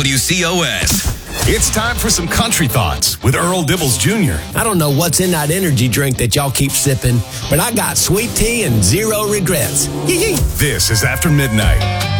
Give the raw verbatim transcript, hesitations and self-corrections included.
W C O S. It's time for some country thoughts with Earl Dibbles Junior I don't know what's in that energy drink that y'all keep sipping, but I got sweet tea and zero regrets. Yee-yee. This is After Midnight.